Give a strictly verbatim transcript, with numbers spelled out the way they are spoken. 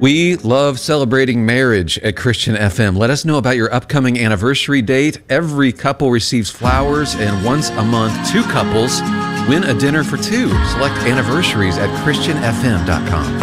We love celebrating marriage at Christian F M. Let us know about your upcoming anniversary date. Every couple receives flowers, and once a month, two couples win a dinner for two. Select anniversaries at christian f m dot com.